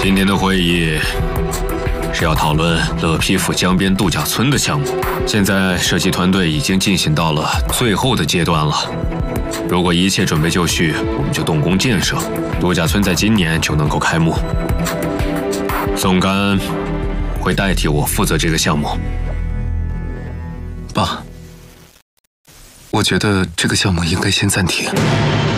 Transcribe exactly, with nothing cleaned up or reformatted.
今天的会议是要讨论乐皮府江边度假村的项目。现在设计团队已经进行到了最后的阶段了。如果一切准备就绪，我们就动工建设，度假村在今年就能够开幕。宋干会代替我负责这个项目。 爸，我觉得这个项目应该先暂停。